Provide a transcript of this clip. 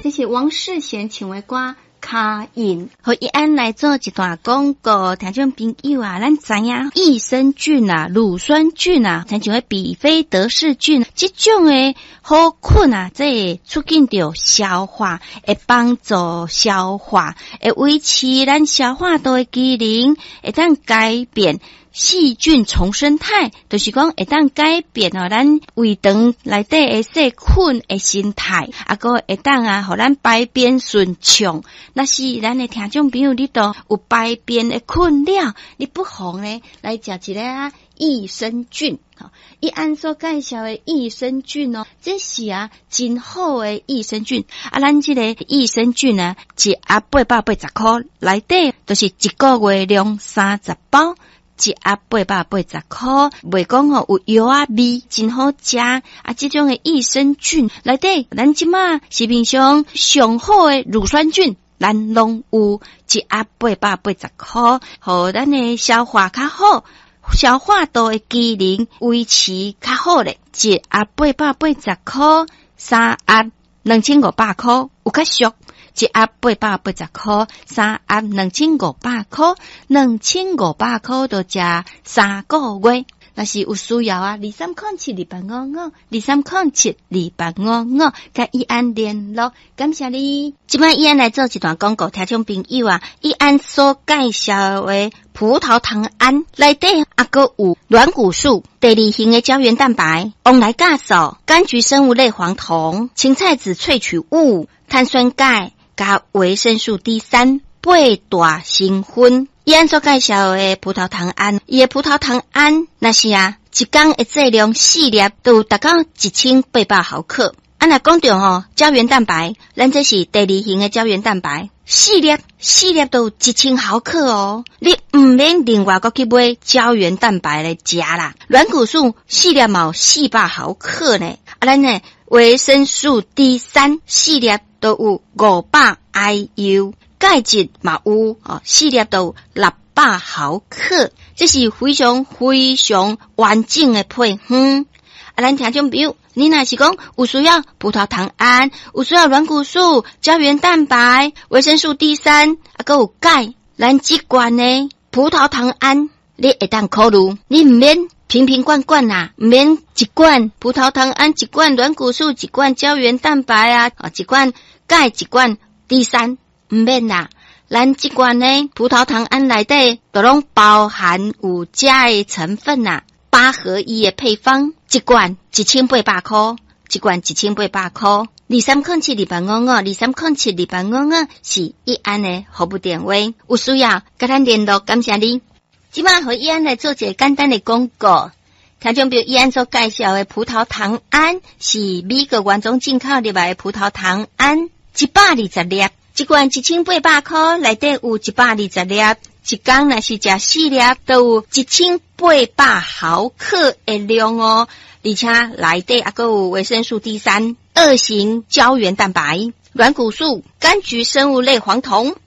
这是王世贤唱的歌卡引，和一安来做一段广告。听众朋友啊，咱知影益生菌啊、乳酸菌啊，像像比菲德氏菌，这种的好菌啊，这会促进着消化，会帮助消化，会维持咱消化道的机能，会当改变细菌重生态，就是讲会当改变咱胃肠内底的细菌的形态，个会当互咱排便顺畅。那是咱的听众朋友，你都有排便的困扰，你不妨呢来食一个益生菌。伊按所介绍的益生菌这是真好的益生菌。咱这个益生菌一盒880块，内底就是一个月量30包。一盒880块，袂讲有药味，真好食。这种的益生菌内底，咱即马市面上上好的乳酸菌，咱拢有一盒880块，互咱的消化较好，消化道的机能维持较好咧。一盒880块，3盒2500块，有较俗。一盒880块，3盒2500块，2500块就食3个月。若是有需要23072855，23072855，甲伊安联络，感谢你。即摆伊安来做一段广告，听众朋友伊安所介绍的葡萄糖胺内底个有软骨素、第二型的胶原蛋白、翁来酵素、柑橘生物类黄酮、青菜籽萃取物、碳酸钙加维生素 D3、8大成分。伊安所介绍的葡萄糖胺，伊的葡萄糖胺那是一天的剂量4粒都达到1800毫克。若讲到胶原蛋白，咱这是第2型的胶原蛋白，4粒都1000毫克你唔免另外去买胶原蛋白来食啦。软骨素4粒嘛有400毫克呢，咱呢维生素 D3 4粒都有500 IU， 钙质嘛有4粒都有600毫克，这是非常完整的配方。咱听众朋友，你若是讲有需要葡萄糖胺，有需要软骨素、胶原蛋白、维生素 D3，还有钙，咱这罐呢葡萄糖胺，你会当考虑，你唔免瓶罐唔免一罐葡萄糖胺，一罐软骨素，一罐胶原蛋白一罐钙，一罐 D3， 唔免啦。咱这罐呢葡萄糖胺内底都拢包含有这的成分8合1的配方，一罐1800块，一罐1800块。23072855，23072855是伊安的服务电话，有需要跟咱联络，感谢你。即摆和伊安来做一个简单的广告。听众朋友，伊安所介绍的葡萄糖胺是美国原装进口入来的葡萄糖胺，120粒，一罐1800块，内底有120粒。一天若是食4粒，都有1800毫克的量而且内底还有维生素 D3、2型胶原蛋白、软骨素、柑橘生物类黄酮。